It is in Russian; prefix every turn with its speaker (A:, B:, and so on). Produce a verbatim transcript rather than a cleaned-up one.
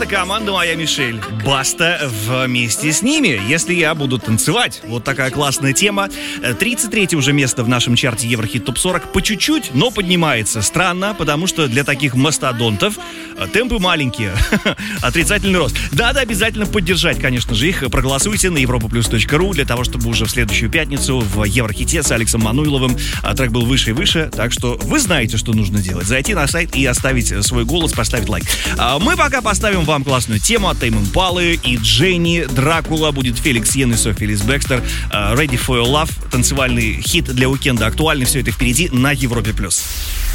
A: это команда «Моя Мишель». Баста вместе с ними, если я буду танцевать. Вот такая классная тема. тридцать третье уже место в нашем чарте Еврохит Топ сорок. По чуть-чуть, но поднимается. Странно, потому что для таких мастодонтов темпы маленькие. Отрицательный рост. Надо обязательно поддержать, конечно же, их. Проголосуйте на европа плюс точка ру для того, чтобы уже в следующую пятницу в Еврохите с Алексом Мануиловым трек был выше и выше. Так что вы знаете, что нужно делать. Зайти на сайт и оставить свой голос, поставить лайк. Мы пока поставим вам классную тему от Тейм Импалы и Дженни. Дракула, будет Феликс Йен и Софи Лис Бекстер. Ready for Your Love. Танцевальный хит для уикенда. Актуальный. Все это впереди на Европе+.